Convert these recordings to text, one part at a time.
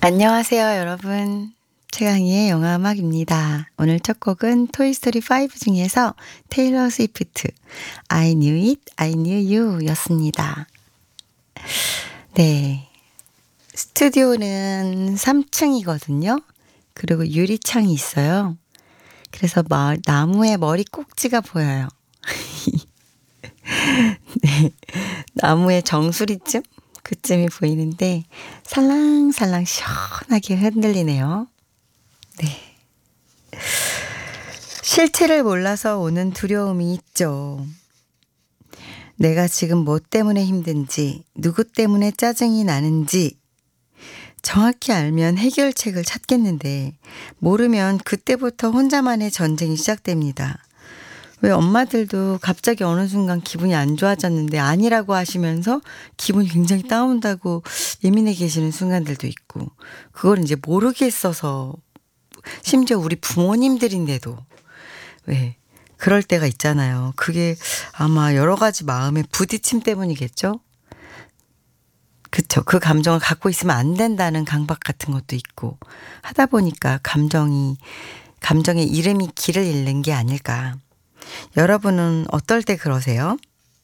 안녕하세요, 여러분. 최강희의 영화음악입니다. 오늘 첫 곡은 토이스토리 5 중에서 테일러 스위프트 I knew it, I knew you 였습니다. 네. 스튜디오는 3층이거든요. 그리고 유리창이 있어요. 그래서 나무에 머리 꼭지가 보여요. 네. 나무의 정수리쯤? 그쯤이 보이는데 살랑살랑 시원하게 흔들리네요. 네. 실체를 몰라서 오는 두려움이 있죠. 내가 지금 뭐 때문에 힘든지, 누구 때문에 짜증이 나는지 정확히 알면 해결책을 찾겠는데 모르면 그때부터 혼자만의 전쟁이 시작됩니다. 왜 엄마들도 갑자기 어느 순간 기분이 안 좋아졌는데 아니라고 하시면서 기분이 굉장히 다운되고 예민해 계시는 순간들도 있고, 그걸 이제 모르겠어서, 심지어 우리 부모님들인데도 왜 그럴 때가 있잖아요. 그게 아마 여러 가지 마음의 부딪힘 때문이겠죠? 그쵸. 그 감정을 갖고 있으면 안 된다는 강박 같은 것도 있고 하다 보니까 감정의 이름이 길을 잃는 게 아닐까. 여러분은 어떨 때 그러세요?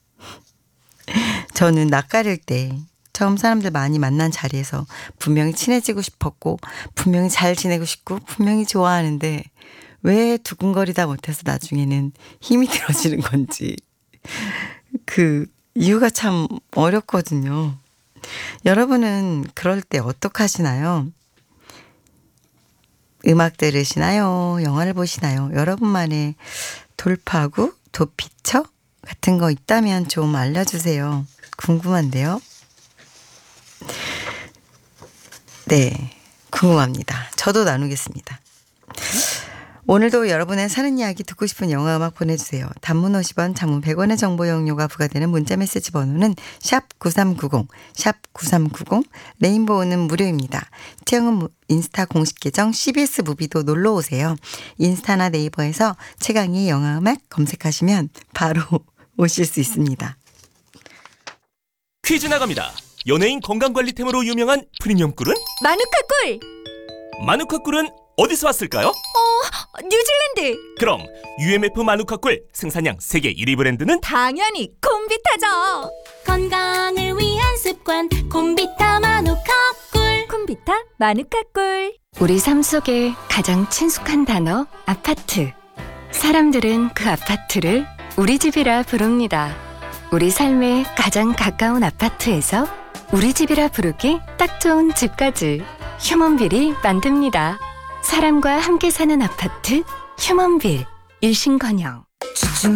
저는 낯가릴 때 처음 사람들 많이 만난 자리에서 분명히 친해지고 싶었고 분명히 잘 지내고 싶고 분명히 좋아하는데 왜 두근거리다 못해서 나중에는 힘이 들어지는 건지 그 이유가 참 어렵거든요. 여러분은 그럴 때 어떻게 하시나요? 음악 들으시나요? 영화를 보시나요? 여러분만의 돌파구, 도피처 같은 거 있다면 좀 알려주세요. 궁금한데요. 네, 궁금합니다. 저도 나누겠습니다. 오늘도 여러분의 사는 이야기 듣고 싶은 영화 음악 보내주세요. 단문 50원, 장문 100원의 정보 이용료가 부과되는 문자메시지 번호는 샵 9390, 샵 9390, 레인보우는 무료입니다. 태영은 인스타 공식 계정 CBS 무비도 놀러오세요. 인스타나 네이버에서 최강희의 영화 음악 검색하시면 바로 오실 수 있습니다. 퀴즈 나갑니다. 연예인 건강관리템으로 유명한 프리미엄 꿀은? 마누카 꿀! 마누카 꿀은 어디서 왔을까요? 뉴질랜드! 그럼 UMF 마누카 꿀 생산량 세계 1위 브랜드는? 당연히 콤비타죠! 건강을 위한 습관 콤비타 마누카 꿀. 콤비타 마누카 꿀. 우리 삶 속에 가장 친숙한 단어 아파트. 사람들은 그 아파트를 우리 집이라 부릅니다. 우리 삶에 가장 가까운 아파트에서 우리 집이라 부르기 딱 좋은 집까지 휴먼빌이 만듭니다. 사람과 함께 사는 아파트 휴먼빌. 일신건영.